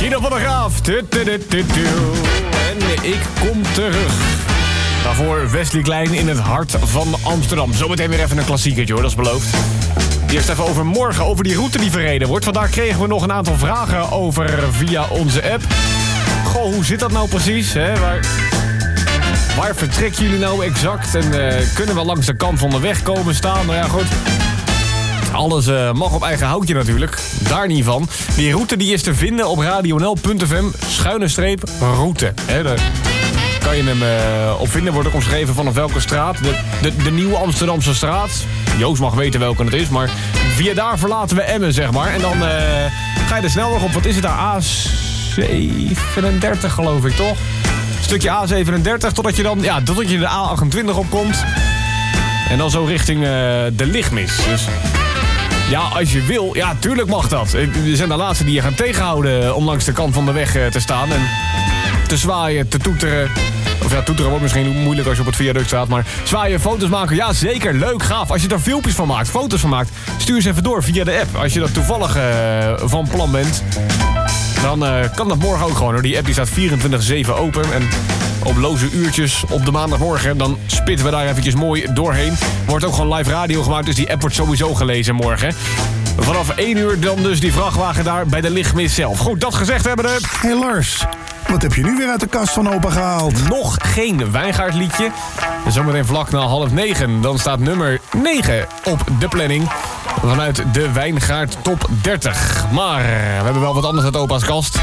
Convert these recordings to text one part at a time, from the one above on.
Guido van der Graaf. En ik kom terug. Daarvoor Wesley Klein in het hart van Amsterdam. Zometeen weer even een klassiekertje hoor, dat is beloofd. Eerst even over morgen, over die route die verreden wordt. Vandaag kregen we nog een aantal vragen over via onze app. Goh, hoe zit dat nou precies? Hè? Waar vertrekken jullie nou exact? En kunnen we langs de kant van de weg komen staan? Nou ja, goed. Alles mag op eigen houtje natuurlijk. Daar niet van. Die route die is te vinden op radionl.fm/route. Daar kan je hem op vinden. Wordt ook omschreven vanaf welke straat. De nieuwe Amsterdamse straat. Joost mag weten welke het is. Maar via daar verlaten we Emmen, zeg maar. En dan ga je de snelweg op. Wat is het daar? A37 geloof ik, toch? Stukje A37 totdat je dan totdat je de A28 opkomt. En dan zo richting de Lichtmis. Dus ja, als je wil, ja, tuurlijk mag dat. Er zijn de laatste die je gaan tegenhouden om langs de kant van de weg te staan. En te zwaaien, te toeteren. Of ja, toeteren wordt misschien moeilijk als je op het viaduct staat. Maar zwaaien, foto's maken, ja zeker, leuk, gaaf. Als je er filmpjes van maakt, foto's van maakt, stuur ze even door via de app. Als je dat toevallig van plan bent, dan kan dat morgen ook gewoon hoor. Die app die staat 24/7 open. En op loze uurtjes op de maandagmorgen, dan spitten we daar eventjes mooi doorheen. Wordt ook gewoon live radio gemaakt, dus die app wordt sowieso gelezen morgen. Vanaf 1 uur dan dus die vrachtwagen daar bij de Lichtmis zelf. Goed, dat gezegd hebben we. Hey Lars, wat heb je nu weer uit de kast van opa gehaald? Nog geen Wijngaardliedje. Zometeen vlak na 8:30. Dan staat nummer 9 op de planning. Vanuit de Wijngaard Top 30. Maar we hebben wel wat anders uit opa's kast.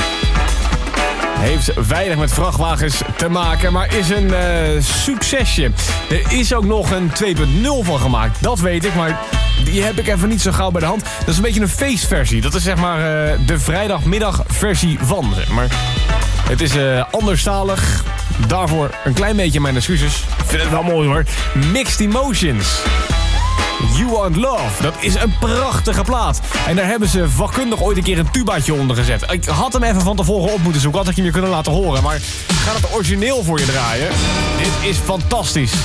Heeft weinig met vrachtwagens te maken, maar is een succesje. Er is ook nog een 2.0 van gemaakt, dat weet ik, maar die heb ik even niet zo gauw bij de hand. Dat is een beetje een feestversie. Dat is zeg maar de vrijdagmiddagversie van, zeg maar. Het is anderstalig. Daarvoor een klein beetje mijn excuses. Ik vind het wel mooi hoor. Mixed Emotions. You Want Love. Dat is een prachtige plaat. En daar hebben ze vakkundig ooit een keer een tubaatje onder gezet. Ik had hem even van tevoren op moeten zoeken. Had ik hem je kunnen laten horen. Maar ik ga het origineel voor je draaien. Dit is fantastisch.